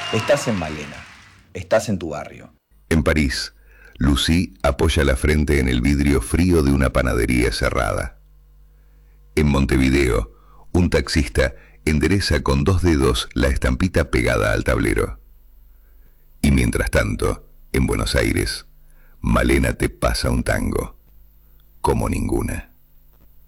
Estás en Malena, estás en tu barrio. En París, Lucy apoya la frente en el vidrio frío de una panadería cerrada. En Montevideo, un taxista endereza con 2 dedos la estampita pegada al tablero. Y mientras tanto, en Buenos Aires, Malena te pasa un tango, como ninguna.